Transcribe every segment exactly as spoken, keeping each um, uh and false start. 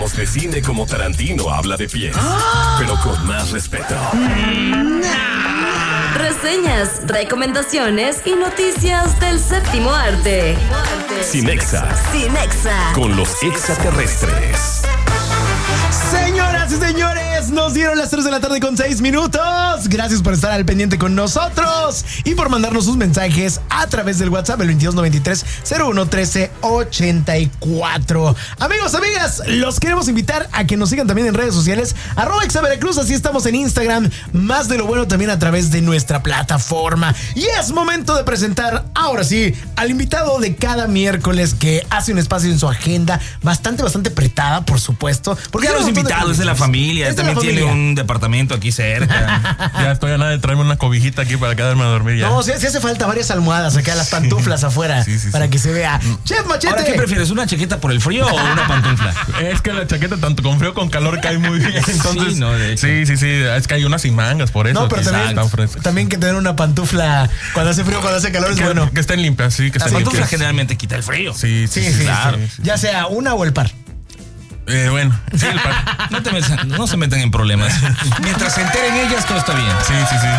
De cine como Tarantino habla de pies, ¡ah!, pero con más respeto. Mm, Reseñas, recomendaciones y noticias del séptimo arte. Cinexa. Cinexa. Con los extraterrestres. Señoras y señores, nos dieron las tres de la tarde con seis minutos. Gracias por estar al pendiente con nosotros y por mandarnos sus mensajes a través del WhatsApp, el veintidós noventa y tres cero uno trece ochenta y cuatro. Amigos, amigas, los queremos invitar a que nos sigan también en redes sociales, arroba Exa Veracruz, así estamos en Instagram, más de lo bueno también a través de nuestra plataforma. Y es momento de presentar, ahora sí, al invitado de cada miércoles que hace un espacio en su agenda bastante, bastante apretada, por supuesto. Porque ya los invitados, es de la familia, él también tiene un departamento aquí cerca. Ya estoy a nada de traerme una cobijita aquí para quedarme a dormir ya. No, sí, sí hace falta varias almohadas acá, las pantuflas afuera, sí, sí, para sí. que se vea. Chef Machete. Ahora, ¿qué prefieres? ¿Una chaqueta por el frío o una pantufla? Es que la chaqueta tanto con frío como con calor cae muy bien. Entonces, sí, no, de hecho. sí, sí, sí, es que hay unas sin mangas por eso. No, pero también, también que tener una pantufla cuando hace frío, cuando hace calor es que, bueno. Que estén limpias, sí, que la estén pantufla limpias. Generalmente quita el frío. Sí, sí, sí, sí, sí, claro. sí, sí. Ya sea una o el par. Eh, bueno, sí, el par. No, te metan, no se metan en problemas. Mientras se enteren ellas, todo está bien. Sí, sí, sí.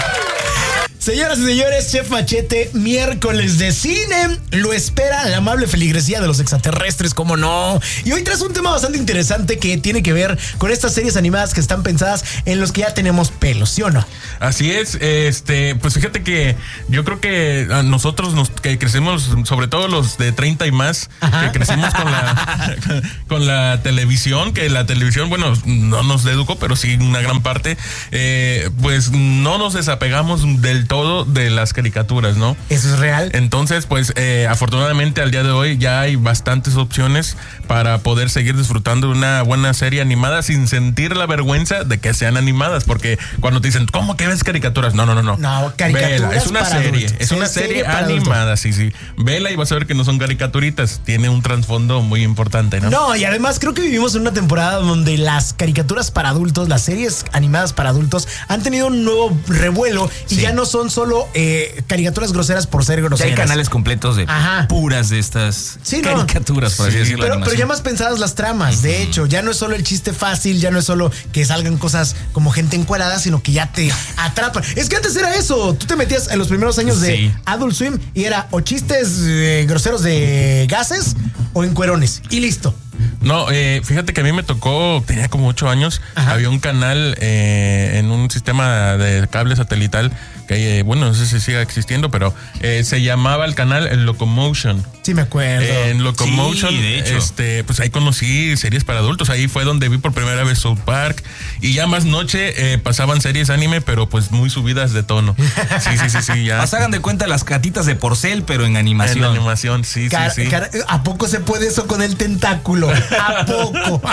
Señoras y señores, Chef Machete, miércoles de cine. Lo espera la amable feligresía de los extraterrestres, cómo no. Y hoy traes un tema bastante interesante que tiene que ver con estas series animadas que están pensadas en los que ya tenemos pelos, ¿sí o no? Así es, este, pues fíjate que yo creo que a nosotros nos, que crecemos, sobre todo los de treinta y más, ajá, que crecimos con la con la televisión, que la televisión, bueno, no nos educó, pero sí una gran parte, eh, pues no nos desapegamos del todo de las caricaturas, ¿no? Eso es real. Entonces, pues eh, afortunadamente al día de hoy ya hay bastantes opciones para poder seguir disfrutando de una buena serie animada sin sentir la vergüenza de que sean animadas, porque cuando te dicen, ¿cómo que ves caricaturas? No, no, no, no. No, caricaturas. Vela, es una para serie, adultos. es una es serie, serie animada, sí, sí. Vela y vas a ver que no son caricaturitas, tiene un trasfondo muy importante, ¿no? No, y además creo que vivimos en una temporada donde las caricaturas para adultos, las series animadas para adultos han tenido un nuevo revuelo y sí, ya no son solo eh, caricaturas groseras por ser groseras. Ya hay canales completos de ajá, puras de estas sí, caricaturas, no, por así sí, decirlo. Pero, pero ya más pensadas las tramas, uh-huh. de hecho, ya no es solo el chiste fácil, ya no es solo que salgan cosas como gente encuerada, sino que ya te atrapan. Es que antes era eso, tú te metías en los primeros años sí. de Adult Swim y era o chistes eh, groseros de gases o encuerones y listo. No, eh, fíjate que a mí me tocó, tenía como ocho años, ajá, había un canal eh, en un sistema de cable satelital que, eh, bueno, no sé si siga existiendo, pero eh, se llamaba el canal el Locomotion. Sí, me acuerdo. Eh, en Locomotion, sí, de hecho. este, pues ahí conocí series para adultos, ahí fue donde vi por primera vez South Park y ya más noche eh, pasaban series anime, pero pues muy subidas de tono. Sí, sí, sí, sí, ya. Más hagan de cuenta las gatitas de Porcel, pero en animación. En animación, sí, car- sí, sí. Car- ¿A poco se puede eso con el tentáculo? ¿A poco?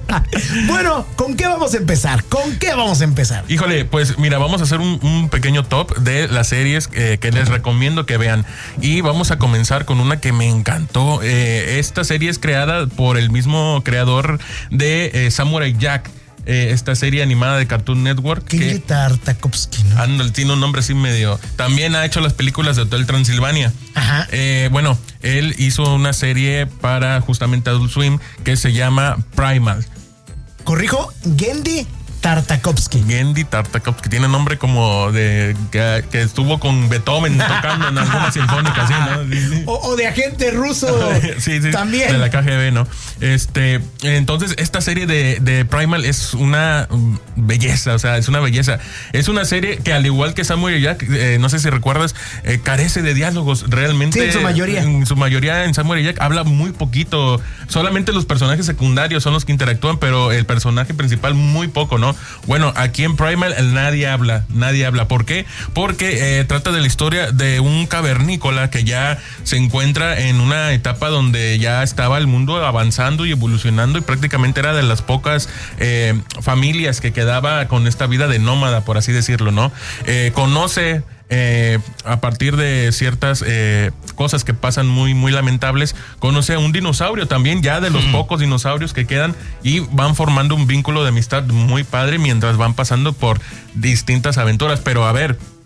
Bueno, ¿con qué vamos a empezar? ¿Con qué vamos a empezar? Híjole, pues mira, vamos a hacer un, un pequeño top de las series eh, que les recomiendo que vean. Y vamos a comenzar con una que me encantó. Eh, esta serie es creada por el mismo creador de eh, Samurai Jack. Eh, esta serie animada de Cartoon Network. ¿Qué Tartakovsky, no? Ando, tiene un nombre así medio. También ha hecho las películas de Hotel Transilvania. Ajá. Eh, bueno, él hizo una serie para justamente Adult Swim que se llama Primal. Corrijo, Genndy Tartakovsky. Genndy Tartakovsky, tiene nombre como de que, que estuvo con Beethoven tocando en alguna sinfónica, así, ¿no? Sí, sí. O, o de agente ruso. Sí, sí. También. De la K G B, ¿no? Este, entonces, esta serie de, de Primal es una belleza, o sea, es una belleza. Es una serie que, al igual que Samurai Jack, eh, no sé si recuerdas, eh, carece de diálogos realmente. Sí, en su mayoría. En su mayoría en Samurai Jack habla muy poquito. Solamente los personajes secundarios son los que interactúan, pero el personaje principal muy poco, ¿no? Bueno, aquí en Primal nadie habla, nadie habla. ¿Por qué? Porque eh, trata de la historia de un cavernícola que ya se encuentra en una etapa donde ya estaba el mundo avanzando y evolucionando y prácticamente era de las pocas eh, familias que quedaba con esta vida de nómada, por así decirlo, ¿no? Eh, conoce... Eh, a partir de ciertas eh, cosas que pasan muy, muy lamentables, conoce a un dinosaurio también, ya de los mm. pocos dinosaurios que quedan, y van formando un vínculo de amistad muy padre mientras van pasando por distintas aventuras. Pero a ver,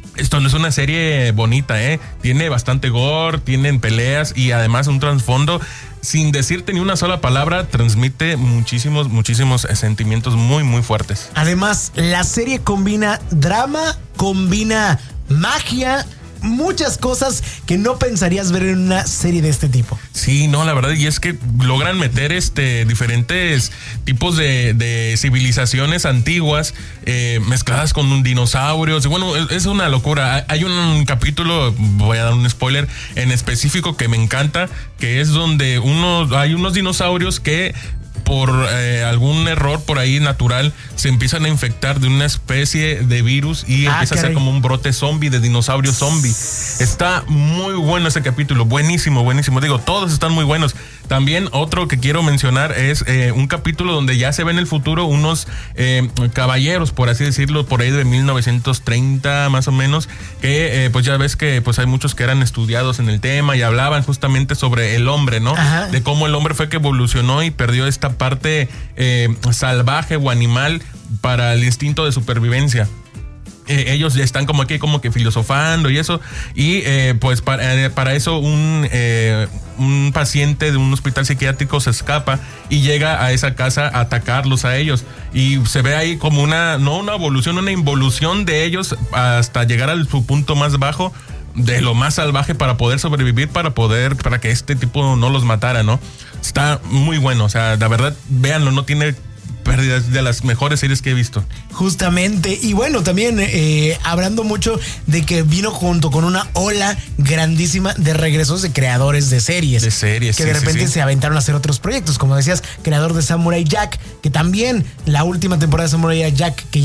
Esto no es una serie bonita, ¿eh? Tiene bastante gore, tienen peleas y además un trasfondo. Sin decirte ni una sola palabra, transmite muchísimos, muchísimos sentimientos muy, muy fuertes. Además, la serie combina drama, combina magia, muchas cosas que no pensarías ver en una serie de este tipo. Sí, no, la verdad, y es que logran meter este diferentes tipos de, de civilizaciones antiguas eh, mezcladas con un dinosaurios. Bueno, es, es una locura. Hay un capítulo, voy a dar un spoiler en específico que me encanta, que es donde uno, hay unos dinosaurios que por eh, algún error por ahí natural se empiezan a infectar de una especie de virus y ah, empieza caray. a ser como un brote zombie, de dinosaurio zombie. Está muy bueno ese capítulo, buenísimo, buenísimo. Digo, todos están muy buenos. También otro que quiero mencionar es eh, un capítulo donde ya se ve en el futuro unos eh, caballeros, por así decirlo, por ahí de mil novecientos treinta más o menos, que eh, pues ya ves que pues hay muchos que eran estudiados en el tema y hablaban justamente sobre el hombre, ¿no? Ajá. De cómo el hombre fue que evolucionó y perdió esta parte eh, salvaje o animal para el instinto de supervivencia. Eh, ellos ya están como aquí como que filosofando y eso, y eh, pues para, eh, para eso un, eh, un paciente de un hospital psiquiátrico se escapa y llega a esa casa a atacarlos a ellos, y se ve ahí como una, no una evolución, una involución de ellos hasta llegar a su punto más bajo, de lo más salvaje para poder sobrevivir, para poder, para que este tipo no los matara, ¿no? Está muy bueno, o sea, la verdad, véanlo, no tiene pérdidas, de las mejores series que he visto. Justamente, y bueno, también eh, hablando mucho de que vino junto con una ola grandísima de regresos de creadores de series. De series, Que sí, de repente sí, sí. se aventaron a hacer otros proyectos, como decías, creador de Samurai Jack, que también la última temporada de Samurai Jack, que